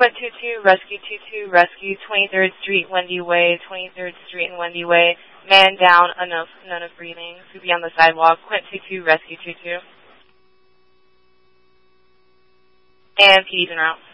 Quint 22, Rescue 22, Rescue 23rd Street, Wendy Way, 23rd Street and Wendy Way. Man down, none of breathing. Could be on the sidewalk. Quint 22, Rescue 22. And PD's en route.